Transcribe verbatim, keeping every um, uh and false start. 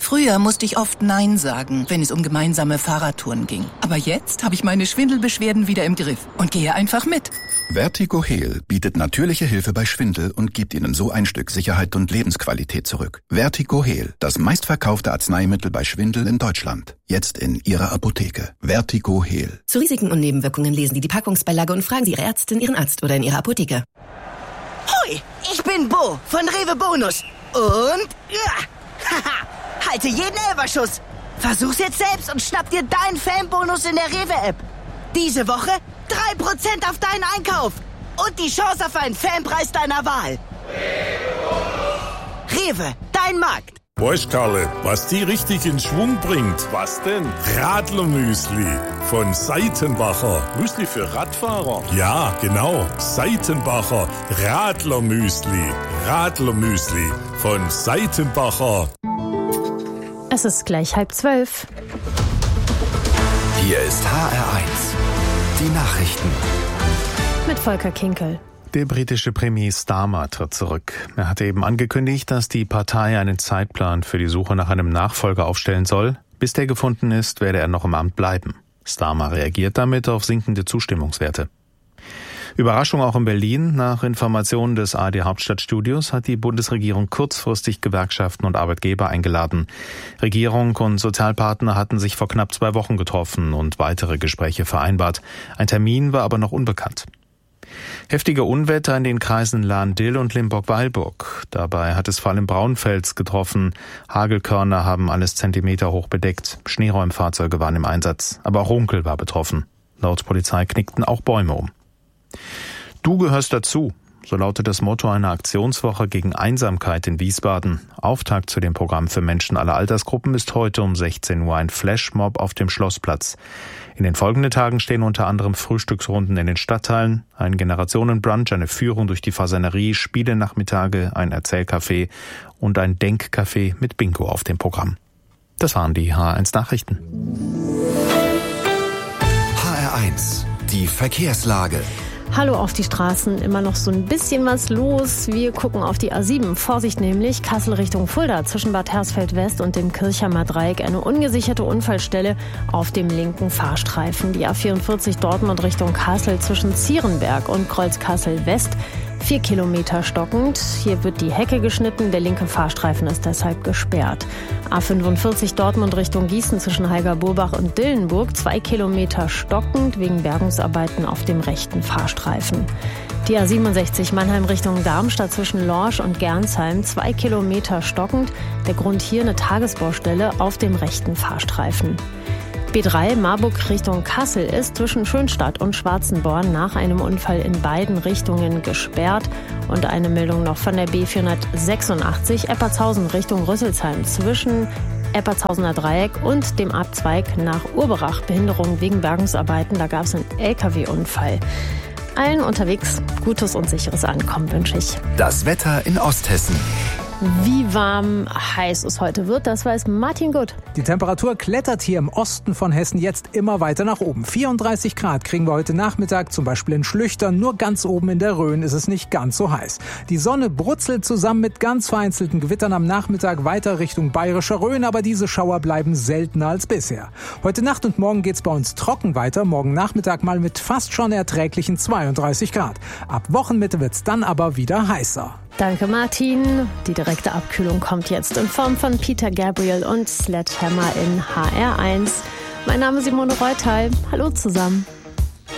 Früher musste ich oft Nein sagen, wenn es um gemeinsame Fahrradtouren ging. Aber jetzt habe ich meine Schwindelbeschwerden wieder im Griff und gehe einfach mit. Vertigo-Heal bietet natürliche Hilfe bei Schwindel und gibt Ihnen so ein Stück Sicherheit und Lebensqualität zurück. Vertigo-Heal, das meistverkaufte Arzneimittel bei Schwindel in Deutschland. Jetzt in Ihrer Apotheke. Vertigo-Heal. Zu Risiken und Nebenwirkungen lesen Sie die Packungsbeilage und fragen Sie Ihre Ärztin, Ihren Arzt oder in Ihrer Apotheke. Hoi, ich bin Bo von Rewe Bonus. Und... Ja, haha, halte jeden Elferschuss. Versuch's jetzt selbst und schnapp dir deinen Fanbonus in der Rewe-App. Diese Woche drei Prozent auf deinen Einkauf. Und die Chance auf einen Fanpreis deiner Wahl. Rewe, dein Markt. Weißt, Karle, was die richtig in Schwung bringt? Was denn? Radlermüsli von Seitenbacher. Müsli für Radfahrer? Ja, genau. Seitenbacher Radlermüsli. Radlermüsli von Seitenbacher. Es ist gleich halb zwölf. Hier ist H R eins. Die Nachrichten. Mit Volker Kinkel. Der britische Premier Starmer tritt zurück. Er hatte eben angekündigt, dass die Partei einen Zeitplan für die Suche nach einem Nachfolger aufstellen soll. Bis der gefunden ist, werde er noch im Amt bleiben. Starmer reagiert damit auf sinkende Zustimmungswerte. Überraschung auch in Berlin. Nach Informationen des A R D Hauptstadtstudios hat die Bundesregierung kurzfristig Gewerkschaften und Arbeitgeber eingeladen. Regierung und Sozialpartner hatten sich vor knapp zwei Wochen getroffen und weitere Gespräche vereinbart. Ein Termin war aber noch unbekannt. Heftige Unwetter in den Kreisen Lahn-Dill und Limburg-Weilburg. Dabei hat es vor allem Braunfels getroffen. Hagelkörner haben alles Zentimeter hoch bedeckt. Schneeräumfahrzeuge waren im Einsatz. Aber auch Runkel war betroffen. Laut Polizei knickten auch Bäume um. Du gehörst dazu. So lautet das Motto einer Aktionswoche gegen Einsamkeit in Wiesbaden. Auftakt zu dem Programm für Menschen aller Altersgruppen ist heute um sechzehn Uhr ein Flashmob auf dem Schlossplatz. In den folgenden Tagen stehen unter anderem Frühstücksrunden in den Stadtteilen, ein Generationenbrunch, eine Führung durch die Fasanerie, Spielenachmittage, ein Erzählcafé und ein Denkcafé mit Bingo auf dem Programm. Das waren die H R eins Nachrichten. H R eins, die Verkehrslage. Hallo auf die Straßen, immer noch so ein bisschen was los. Wir gucken auf die A sieben. Vorsicht nämlich, Kassel Richtung Fulda zwischen Bad Hersfeld West und dem Kirchheimer Dreieck. Eine ungesicherte Unfallstelle auf dem linken Fahrstreifen. Die A vierundvierzig Dortmund Richtung Kassel zwischen Zierenberg und Kreuz-Kassel West. Vier Kilometer stockend. Hier wird die Hecke geschnitten, der linke Fahrstreifen ist deshalb gesperrt. A fünfundvierzig Dortmund Richtung Gießen zwischen Heiger-Burbach und Dillenburg. Zwei Kilometer stockend wegen Bergungsarbeiten auf dem rechten Fahrstreifen. Die A siebenundsechzig Mannheim Richtung Darmstadt zwischen Lorsch und Gernsheim. Zwei Kilometer stockend. Der Grund hier eine Tagesbaustelle auf dem rechten Fahrstreifen. B drei Marburg Richtung Kassel ist zwischen Schönstadt und Schwarzenborn nach einem Unfall in beiden Richtungen gesperrt. Und eine Meldung noch von der B vierhundertsechsundachtzig Eppertshausen Richtung Rüsselsheim zwischen Eppertshausener Dreieck und dem Abzweig nach Urberach. Behinderung wegen Bergungsarbeiten, da gab es einen L K W-Unfall. Allen unterwegs gutes und sicheres Ankommen wünsche ich. Das Wetter in Osthessen. Wie warm heiß es heute wird, das weiß Martin Gut. Die Temperatur klettert hier im Osten von Hessen jetzt immer weiter nach oben. vierunddreißig Grad kriegen wir heute Nachmittag, zum Beispiel in Schlüchtern. Nur ganz oben in der Rhön ist es nicht ganz so heiß. Die Sonne brutzelt zusammen mit ganz vereinzelten Gewittern am Nachmittag weiter Richtung Bayerischer Rhön, aber diese Schauer bleiben seltener als bisher. Heute Nacht und morgen geht's bei uns trocken weiter. Morgen Nachmittag mal mit fast schon erträglichen zweiunddreißig Grad. Ab Wochenmitte wird's dann aber wieder heißer. Danke Martin. Die direkte Abkühlung kommt jetzt in Form von Peter Gabriel und Sledgehammer in H R eins. Mein Name ist Simone Reutal. Hallo zusammen.